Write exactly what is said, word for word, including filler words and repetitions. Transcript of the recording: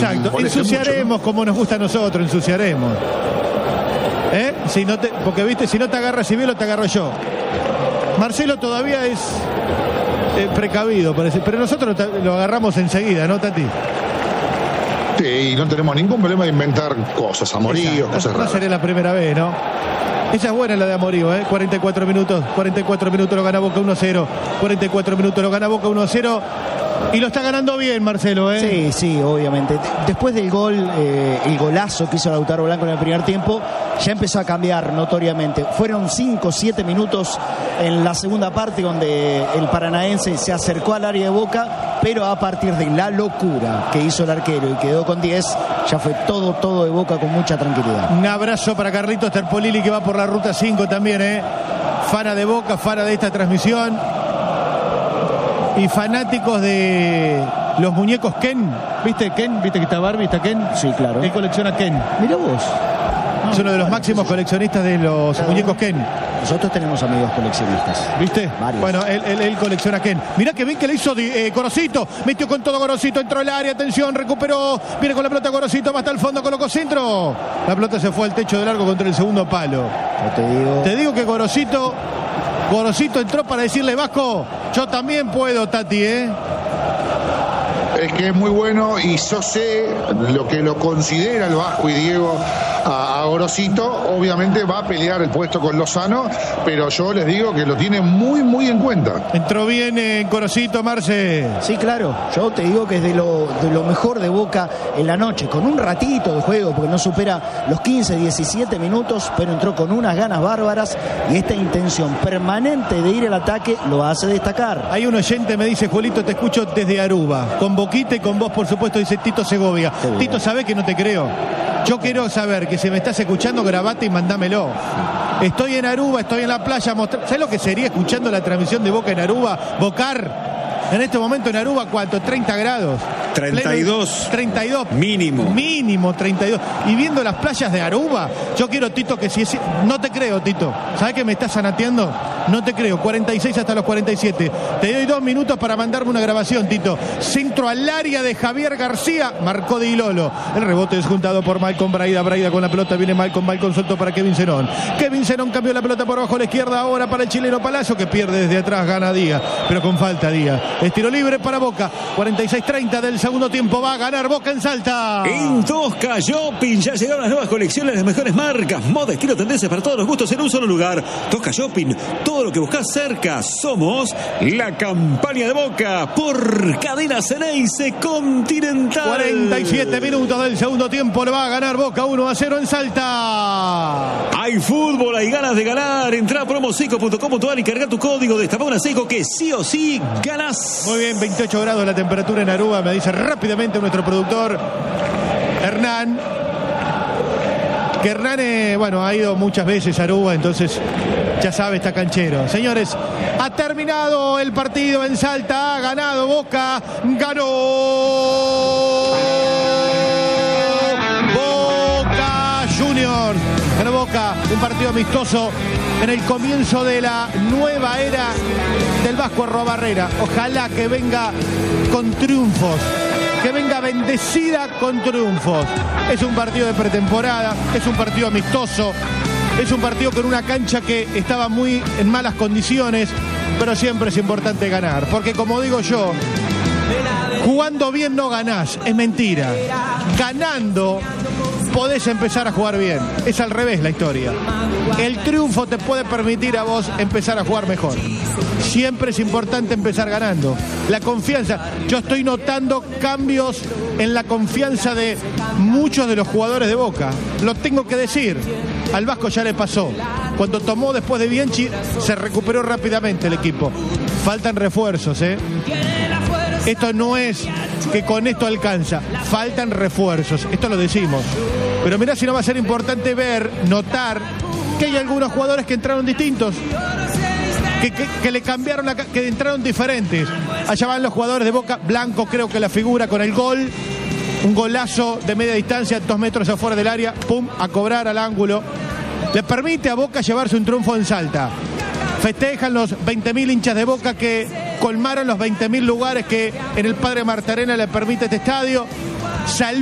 Exacto, ensuciaremos mucho, ¿no? Como nos gusta a nosotros, ensuciaremos. ¿Eh? Si no te, porque viste, si no te agarra Cibelo, te agarro yo. Marcelo todavía es eh, precavido, parece, pero nosotros lo agarramos enseguida, ¿no, Tati? Sí, y no tenemos ningún problema de inventar cosas, amoríos, cosas raras. No sería la primera vez, ¿no? Esa es buena la de amorío, ¿eh? cuarenta y cuatro minutos, cuarenta y cuatro minutos lo gana Boca uno a cero. cuarenta y cuatro minutos lo gana Boca uno a cero. Y lo está ganando bien, Marcelo, ¿eh? Sí, sí, obviamente. Después del gol, eh, el golazo que hizo Lautaro Blanco en el primer tiempo, ya empezó a cambiar notoriamente. Fueron cinco o siete minutos en la segunda parte donde el paranaense se acercó al área de Boca, pero a partir de la locura que hizo el arquero y quedó con diez, ya fue todo, todo de Boca con mucha tranquilidad. Un abrazo para Carlitos Terpolili, que va por la ruta cinco también, ¿eh? Fana de Boca, fana de esta transmisión. Y fanáticos de los muñecos Ken. ¿Viste Ken? ¿Viste que está Barbie? ¿Está Ken? Sí, claro. Él colecciona Ken. Mira vos. Es uno de los máximos coleccionistas de los muñecos Ken. Nosotros tenemos amigos coleccionistas. ¿Viste? Varios. Bueno, él, él, él colecciona Ken. Mirá que bien que le hizo eh, Gorosito. Metió con todo Gorosito, entró al área, atención, recuperó. Viene con la pelota Gorosito, más hasta el fondo, colocó centro. La pelota se fue al techo de largo contra el segundo palo. Yo te digo. Te digo que Gorosito, Gorosito entró para decirle, Vasco, yo también puedo, Tati, ¿eh? Es que es muy bueno y yo sé lo que lo considera el Vasco y Diego a, a Gorosito. Obviamente va a pelear el puesto con Lozano, pero yo les digo que lo tiene muy, muy en cuenta. Entró bien en Gorosito, Marce. Sí, claro. Yo te digo que es de lo, de lo mejor de Boca en la noche, con un ratito de juego, porque no supera los quince, diecisiete minutos, pero entró con unas ganas bárbaras y esta intención permanente de ir al ataque lo hace destacar. Hay un oyente, me dice, Juelito, te escucho desde Aruba, con Boquita y con vos, por supuesto, dice Tito Segovia. Tito, ¿sabés que no te creo? Yo quiero saber que si me estás escuchando, grabate y mandámelo. Estoy en Aruba, estoy en la playa. Mostra... ¿Sabés lo que sería escuchando la transmisión de Boca en Aruba? Bocar. En este momento en Aruba, ¿cuánto? treinta grados. treinta y dos. treinta y dos. Mínimo. Mínimo, treinta y dos. Y viendo las playas de Aruba, yo quiero, Tito, que si es... No te creo, Tito. ¿Sabés que me estás sanateando? No te creo. cuarenta y seis hasta los cuarenta y siete. Te doy dos minutos para mandarme una grabación, Tito. Centro al área de Javier García. Marcó Di Lolo. El rebote es juntado por Malcom Braida. Braida con la pelota. Viene Malcom. Malcom suelto para Kevin Zenón. Kevin Zenón cambió la pelota por abajo a la izquierda. Ahora para el chileno Palazzo, que pierde desde atrás. Gana Díaz. Pero con falta Díaz. Estiro libre para Boca. cuarenta y seis treinta del segundo tiempo. Va a ganar Boca en Salta. En Tosca Shopping ya llegaron las nuevas colecciones, las mejores marcas, moda, estilo, tendencias para todos los gustos en un solo lugar. Tosca Shopping, todo lo que buscas cerca. Somos la campaña de Boca por Cadena Ceneice Continental. cuarenta y siete minutos del segundo tiempo. Le va a ganar Boca uno a cero en Salta. Hay fútbol, hay ganas de ganar. Entrá a promo seco punto com punto ar y carga tu código de Destapá una Seco que sí o sí ganás. Muy bien, veintiocho grados la temperatura en Aruba, me dice rápidamente nuestro productor Hernán. Que Hernán, eh, bueno, ha ido muchas veces a Aruba, entonces ya sabe, está canchero. Señores, ha terminado el partido en Salta, ha ganado Boca, ganó Boca Juniors. Ganó Boca, un partido amistoso en el comienzo de la nueva era del Vasco Arruabarrena. Ojalá que venga con triunfos, que venga bendecida con triunfos. Es un partido de pretemporada, es un partido amistoso, es un partido con una cancha que estaba muy en malas condiciones, pero siempre es importante ganar, porque como digo yo, jugando bien no ganás, es mentira. Ganando podés empezar a jugar bien. Es al revés la historia. El triunfo te puede permitir a vos empezar a jugar mejor. Siempre es importante empezar ganando. La confianza. Yo estoy notando cambios en la confianza de muchos de los jugadores de Boca. Lo tengo que decir. Al Vasco ya le pasó. Cuando tomó después de Bianchi, se recuperó rápidamente el equipo. Faltan refuerzos, ¿eh? Esto no es que con esto alcanza. Faltan refuerzos. Esto lo decimos. Pero mirá si no va a ser importante ver, notar que hay algunos jugadores que entraron distintos. Que, que, que le cambiaron, la, que entraron diferentes. Allá van los jugadores de Boca. Blanco creo que la figura con el gol. Un golazo de media distancia, dos metros afuera del área. Pum, a cobrar al ángulo. Le permite a Boca llevarse un triunfo en Salta. Festejan los veinte mil hinchas de Boca que colmaron los veinte mil lugares que en el Padre Marta Arena le permite este estadio. Salud.